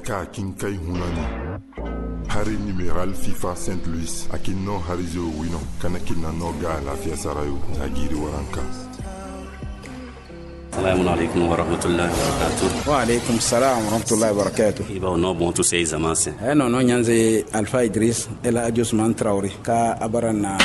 ka kin kai hunani hari numéral FIFA Saint Louis akinno harizo wino kana kinna no ga lafiya sarayo agiri waranka. Assalamu alaikum wa rahmatullahi wa barakatuh. Wa alaikum salam wa rahmatullahi wa barakatuh. Iba no bon to sei zamanse. No nyanze Alpha Idris ela Ajusman Traoré ka abarana